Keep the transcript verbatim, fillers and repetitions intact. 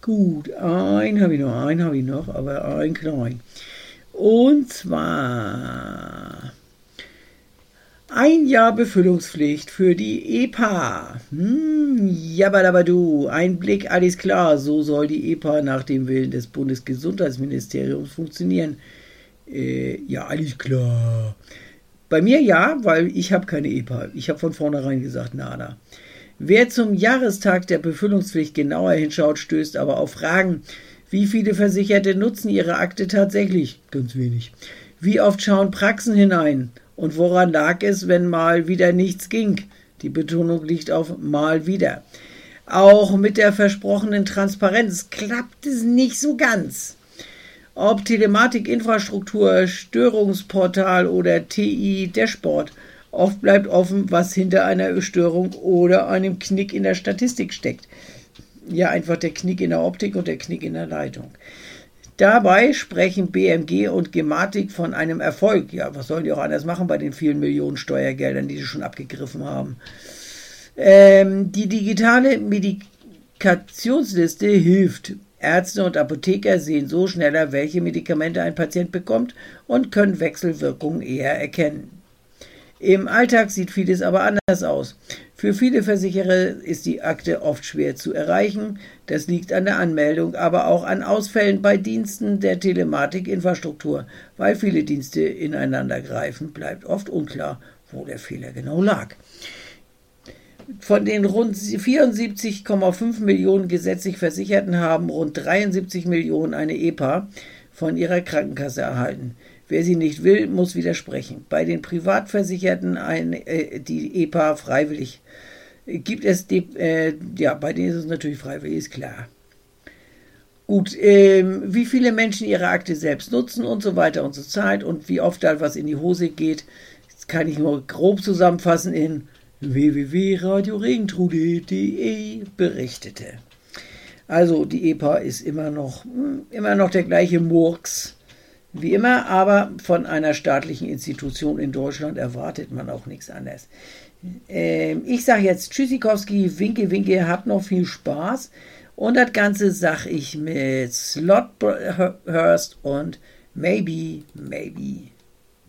Gut, einen habe ich noch, einen habe ich noch, aber einen klein. Und zwar ein Jahr Befüllungspflicht für die E P A. Hm, jabadabadu, ein Blick, alles klar. So soll die E P A nach dem Willen des Bundesgesundheitsministeriums funktionieren. Äh, ja, alles klar. Bei mir ja, weil ich habe keine E P A. Ich habe von vornherein gesagt, nada. Wer zum Jahrestag der Befüllungspflicht genauer hinschaut, stößt aber auf Fragen. Wie viele Versicherte nutzen ihre Akte tatsächlich? Ganz wenig. Wie oft schauen Praxen hinein? Und woran lag es, wenn mal wieder nichts ging? Die Betonung liegt auf mal wieder. Auch mit der versprochenen Transparenz klappt es nicht so ganz. Ob Telematikinfrastruktur, Störungsportal oder T I-Dashboard, oft bleibt offen, was hinter einer Störung oder einem Knick in der Statistik steckt. Ja, einfach der Knick in der Optik und der Knick in der Leitung. Dabei sprechen B M G und Gematik von einem Erfolg. Ja, was sollen die auch anders machen bei den vielen Millionen Steuergeldern, die sie schon abgegriffen haben? Ähm, die digitale Medikationsliste hilft. Ärzte und Apotheker sehen so schneller, welche Medikamente ein Patient bekommt und können Wechselwirkungen eher erkennen. Im Alltag sieht vieles aber anders aus. Für viele Versicherer ist die Akte oft schwer zu erreichen. Das liegt an der Anmeldung, aber auch an Ausfällen bei Diensten der Telematikinfrastruktur. Weil viele Dienste ineinander greifen, bleibt oft unklar, wo der Fehler genau lag. Von den rund vierundsiebzig Komma fünf Millionen gesetzlich Versicherten haben rund dreiundsiebzig Millionen eine E P A von ihrer Krankenkasse erhalten. Wer sie nicht will, muss widersprechen. Bei den Privatversicherten eine, äh, die E P A freiwillig gibt es, die, äh, ja, bei denen ist es natürlich freiwillig, ist klar. Gut, ähm, wie viele Menschen ihre Akte selbst nutzen und so weiter und so Zeit und wie oft da was in die Hose geht, das kann ich nur grob zusammenfassen in w w w punkt radio regentrude punkt de berichtete. Also die E P A ist immer noch, immer noch der gleiche Murks wie immer, aber von einer staatlichen Institution in Deutschland erwartet man auch nichts anderes. Ähm, ich sage jetzt Tschüssikowski, winke, winke, habt noch viel Spaß. Und das Ganze sage ich mit Slothurst und Maybe, Maybe.